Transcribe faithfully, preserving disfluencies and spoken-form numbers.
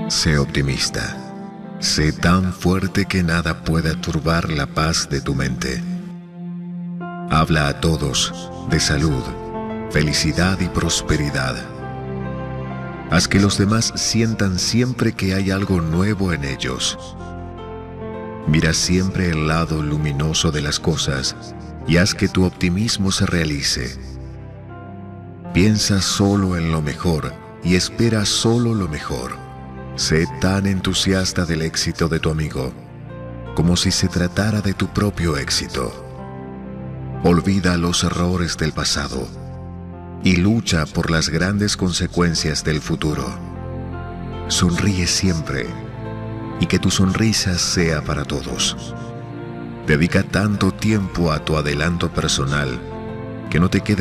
Sé optimista. Sé tan fuerte que nada pueda turbar la paz de tu mente. Habla a todos de salud, felicidad y prosperidad. Haz que los demás sientan siempre que hay algo nuevo en ellos. Mira siempre el lado luminoso de las cosas y haz que tu optimismo se realice. Piensa solo en lo mejor y espera solo lo mejor. Sé tan entusiasta del éxito de tu amigo como si se tratara de tu propio éxito. Olvida los errores del pasado y lucha por las grandes consecuencias del futuro. Sonríe siempre y que tu sonrisa sea para todos. Dedica tanto tiempo a tu adelanto personal que no te quede